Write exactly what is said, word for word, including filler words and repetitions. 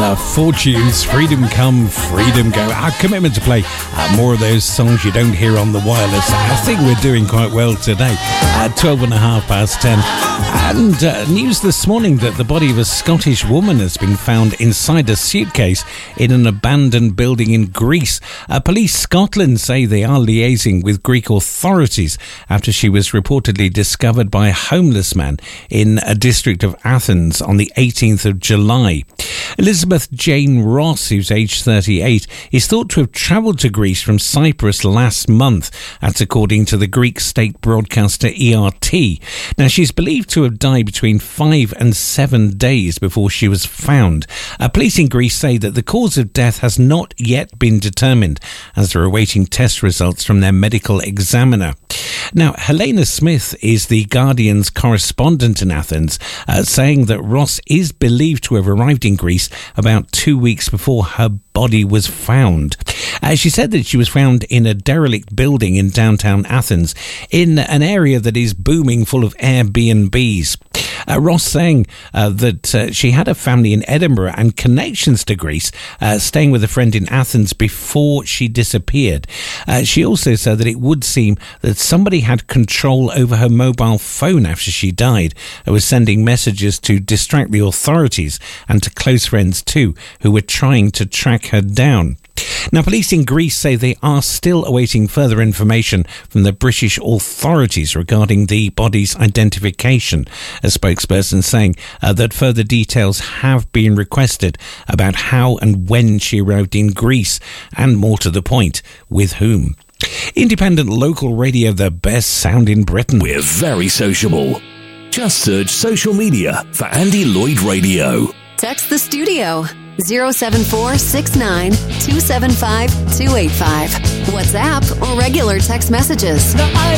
The Fortunes, Freedom Come, Freedom Go. Our commitment to play uh, more of those songs you don't hear on the wireless. I think we're doing quite well today. At twelve and a half past ten. And uh, news this morning that the body of a Scottish woman has been found inside a suitcase in an abandoned building in Greece. Uh, Police Scotland say they are liaising with Greek authorities after she was reportedly discovered by a homeless man in a district of Athens on the eighteenth of July. Elizabeth Jane Ross, who's aged thirty-eight, is thought to have travelled to Greece from Cyprus last month. That's according to the Greek state broadcaster E R T. Now, she's believed to have died between five and seven days before she was found. Uh, police in Greece say that the cause of death has not yet been determined, as they're awaiting test results from their medical examiner. Now, Helena Smith is the Guardian's correspondent in Athens, uh, saying that Ross is believed to have arrived in Greece about two weeks before her body was found. Uh, she said that she was found in a derelict building in downtown Athens, in an area that is booming full of Airbnbs. Uh, Ross saying uh, that uh, she had a family in Edinburgh and connections to Greece, uh, staying with a friend in Athens before she disappeared. Uh, she also said that it would seem that somebody had control over her mobile phone after she died, and was sending messages to distract the authorities and to close friends too, who were trying to track her down. Now, police in Greece say they are still awaiting further information from the British authorities regarding the body's identification. A spokesperson saying uh, that further details have been requested about how and when she arrived in Greece, and more to the point, with whom. Independent local radio, the best sound in Britain. We're very sociable. Just search social media for Andy Lloyd Radio. Text the studio zero seven four six nine two seven five two eight five. WhatsApp or regular text messages.